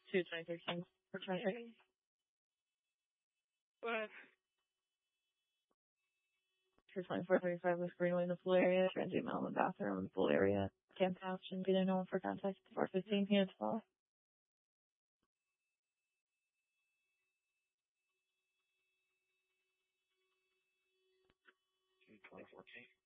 to 2013 or 2013. What? For 2435 West Greenway in the pool area, transient mail in the bathroom in the pool area. Camp house shouldn't be there, no one for contact. 415 here, it's fall. 2014.